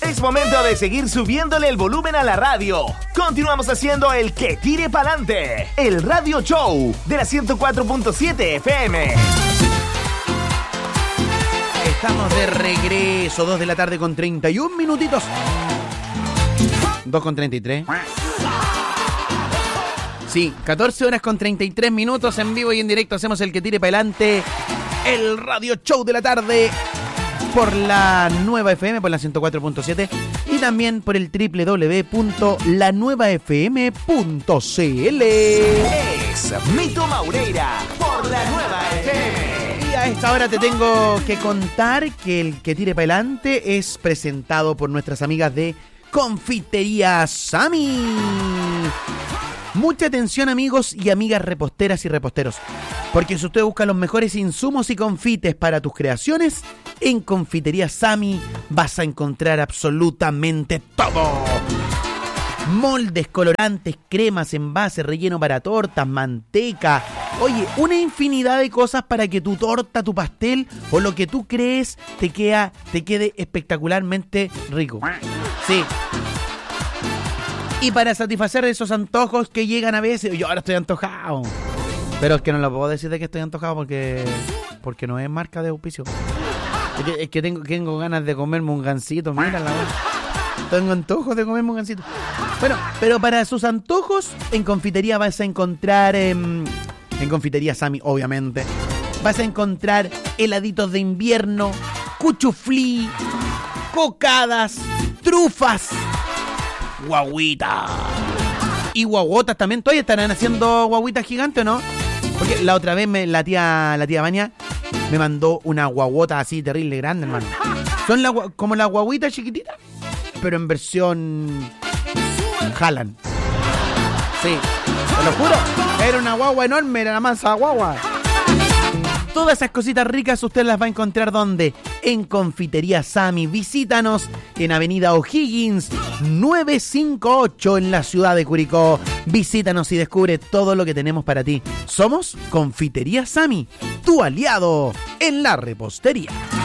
Es momento de seguir subiéndole el volumen a la radio. Continuamos haciendo el Que Tire Pa'lante, el radio show de la 104.7 FM. Estamos de regreso, 2 de la tarde con 31 minutitos. 2 con 33. Sí, 14 horas con 33 minutos en vivo y en directo. Hacemos el Que Tire Pa'lante, el radio show de la tarde, por la Nueva FM, por la 104.7 y también por el www.lanuevafm.cl. Es Mito Maureira por la Nueva FM. Y a esta hora te tengo que contar que el Que Tire Pa'lante es presentado por nuestras amigas de Confitería Sami. Mucha atención, amigos y amigas reposteras y reposteros, porque si usted busca los mejores insumos y confites para tus creaciones, en Confitería Sami vas a encontrar absolutamente todo. Moldes, colorantes, cremas, envases, relleno para tortas, manteca. Oye, una infinidad de cosas para que tu torta, tu pastel o lo que tú crees te quede espectacularmente rico. Sí. Y para satisfacer esos antojos que llegan a veces, yo ahora estoy antojado. Pero es que no lo puedo decir de que estoy antojado porque no es marca de auspicio. Es que tengo ganas de comerme un gansito, mira la verdad. Tengo antojos de comerme un gansito. Bueno, pero para sus antojos, en confitería vas a encontrar, en Confitería Sami, obviamente, vas a encontrar heladitos de invierno, cuchuflí, cocadas, trufas, guaguita y guaguotas también. ¿Todavía estarán haciendo guaguitas gigantes o no? Porque la otra vez la tía Baña me mandó una guaguota así terrible grande, hermano. Son como la guaguita chiquitita, pero en versión Haaland. Sí, te lo juro. Era una guagua enorme, era una mansa guagua. Todas esas cositas ricas usted las va a encontrar ¿dónde? En Confitería Sami. Visítanos en Avenida O'Higgins 958 en la ciudad de Curicó. Visítanos y descubre todo lo que tenemos para ti. Somos Confitería Sami, tu aliado en la repostería.